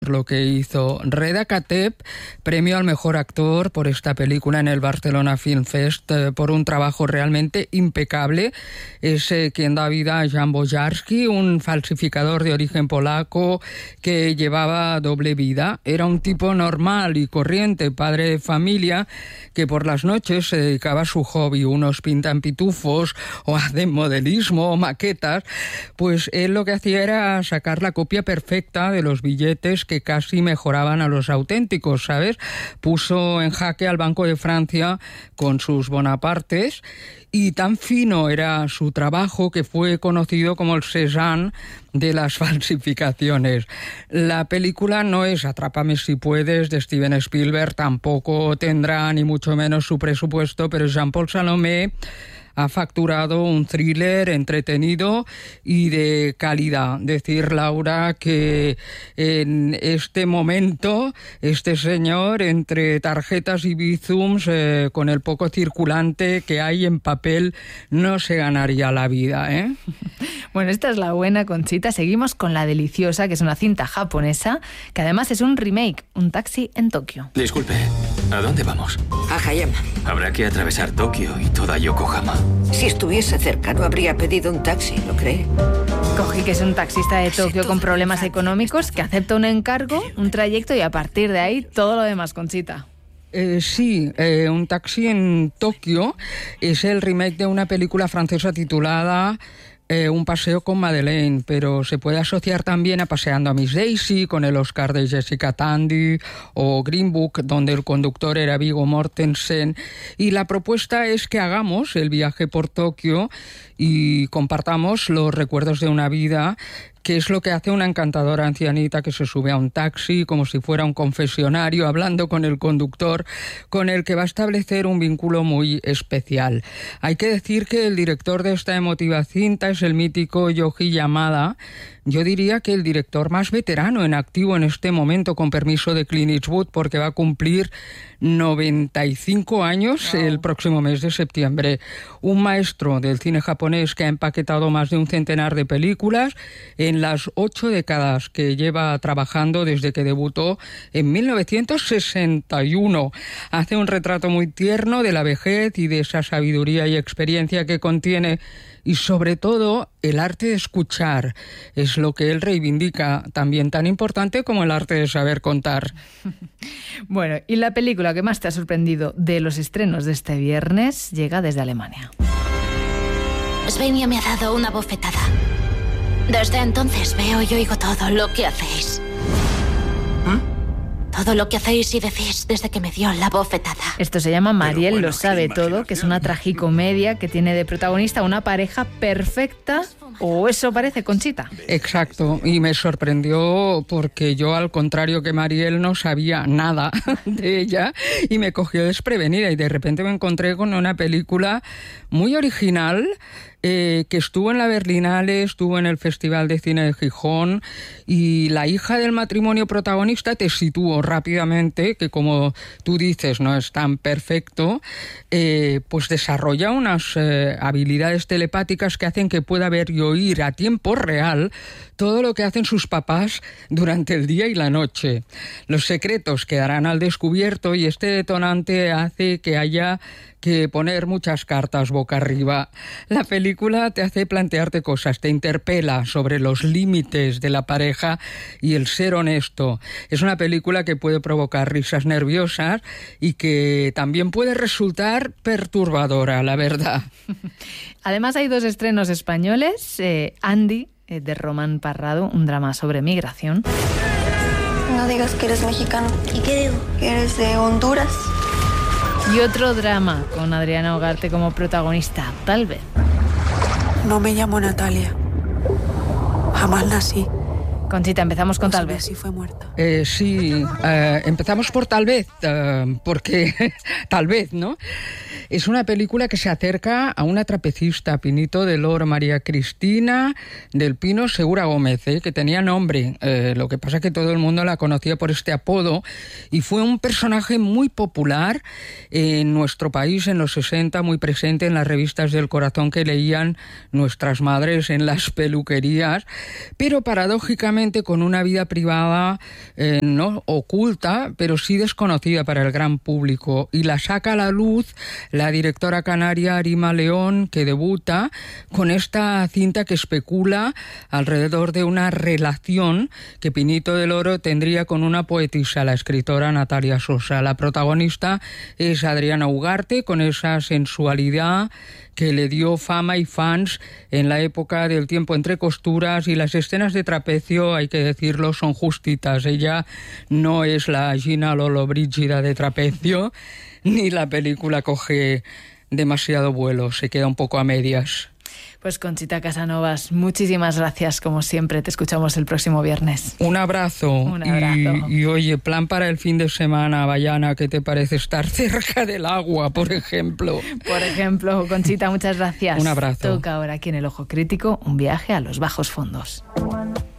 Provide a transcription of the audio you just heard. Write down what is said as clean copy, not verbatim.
lo que hizo. Reda Kateb, premio al mejor actor por esta película en el Barcelona Film Fest por un trabajo realmente impecable. Es quien da vida a Jan Bojarsky, un falsificador de origen polaco que llevaba doble vida. Era un tipo normal y corriente, padre de familia, que por las noches se dedicaba a su hobby. Unos pintan pitufos o hacen modelismo o maquetas. Pues él lo que hacía era sacar la copia perfecta de los billetes que casi mejoraban a los auténticos, ¿sabes? Puso en jaque al Banco de Francia con sus Bonapartes y tan fino era su trabajo que fue conocido como el Cézanne de las falsificaciones. La película no es Atrápame si puedes de Steven Spielberg, tampoco tendrá ni mucho menos su presupuesto, pero Jean-Paul Salomé ha facturado un thriller entretenido y de calidad. Decir, Laura, que en este momento este señor, entre tarjetas y bizums, con el poco circulante que hay en papel, no se ganaría la vida, ¿eh? Bueno, esta es la buena, Conchita. Seguimos con La Deliciosa, que es una cinta japonesa, que además es un remake, Un taxi en Tokio. Disculpe, ¿a dónde vamos? A Hayama. Habrá que atravesar Tokio y toda Yokohama. Si estuviese cerca, no habría pedido un taxi, ¿lo cree? Koji, que es un taxista de Tokio con problemas económicos, que acepta un encargo, un trayecto y a partir de ahí todo lo demás, Conchita. Sí, Un taxi en Tokio es el remake de una película francesa titulada Un paseo con Madeleine, pero se puede asociar también a Paseando a Miss Daisy, con el Oscar de Jessica Tandy, o Green Book, donde el conductor era Viggo Mortensen. Y la propuesta es que hagamos el viaje por Tokio y compartamos los recuerdos de una vida, que es lo que hace una encantadora ancianita que se sube a un taxi como si fuera un confesionario, hablando con el conductor, con el que va a establecer un vínculo muy especial. Hay que decir que el director de esta emotiva cinta es el mítico Yoji Yamada. Yo diría que el director más veterano en activo en este momento, con permiso de Clint Eastwood, porque va a cumplir 95 años el próximo mes de septiembre. Un maestro del cine japonés que ha empaquetado más de un centenar de películas en las 8 décadas que lleva trabajando desde que debutó en 1961. Hace un retrato muy tierno de la vejez y de esa sabiduría y experiencia que contiene, y sobre todo el arte de escuchar. Es lo que él reivindica, también tan importante como el arte de saber contar. Bueno, y la película que más te ha sorprendido de los estrenos de este viernes llega desde Alemania. Svenja me ha dado una bofetada. Desde entonces veo y oigo todo lo que hacéis. Todo lo que hacéis y decís desde que me dio la bofetada. Esto se llama Mariel lo sabe todo, que es una tragicomedia que tiene de protagonista una pareja perfecta, o eso parece, Conchita. Exacto, y me sorprendió porque yo, al contrario que Mariel, no sabía nada de ella y me cogió desprevenida, y de repente me encontré con una película muy original, que estuvo en la Berlinale, estuvo en el Festival de Cine de Gijón, y la hija del matrimonio protagonista, te sitúo rápidamente, que como tú dices no es tan perfecto, pues desarrolla unas habilidades telepáticas que hacen que pueda ver y oír a tiempo real todo lo que hacen sus papás durante el día y la noche. Los secretos quedarán al descubierto y este detonante hace que haya que poner muchas cartas boca arriba. La película te hace plantearte cosas, te interpela sobre los límites de la pareja y el ser honesto. Es una película que puede provocar risas nerviosas y que también puede resultar perturbadora, la verdad. Además hay dos estrenos españoles, Andy, de Román Parrado, un drama sobre migración. No digas que eres mexicano. ¿Y qué digo? Que eres de Honduras. Y otro drama con Adriana Ugarte como protagonista, Tal vez. No me llamo Natalia. Jamás nací. Conchita, empezamos con Tal vez. Sí fue muerta. Sí, empezamos por Tal vez, porque tal vez, ¿no? Es una película que se acerca a una trapecista, Pinito del Oro, María Cristina del Pino Segura Gómez, que tenía nombre. Lo que pasa es que todo el mundo la conocía por este apodo y fue un personaje muy popular en nuestro país en los 60, muy presente en las revistas del corazón que leían nuestras madres en las peluquerías, pero paradójicamente con una vida privada no oculta, pero sí desconocida para el gran público, y la saca a la luz la directora canaria Arima León, que debuta con esta cinta que especula alrededor de una relación que Pinito del Oro tendría con una poetisa, la escritora Natalia Sosa. La protagonista es Adriana Ugarte, con esa sensualidad que le dio fama y fans en la época del tiempo entre costuras, y las escenas de trapecio, hay que decirlo, son justitas. Ella no es la Gina Lollobrigida de trapecio, ni la película coge demasiado vuelo, se queda un poco a medias. Pues Conchita Casanovas, muchísimas gracias, como siempre. Te escuchamos el próximo viernes. Un abrazo. Un abrazo. Y oye, plan para el fin de semana, Bayana, ¿qué te parece estar cerca del agua, por ejemplo? Por ejemplo, Conchita, muchas gracias. Un abrazo. Toca ahora aquí en El Ojo Crítico un viaje a los bajos fondos.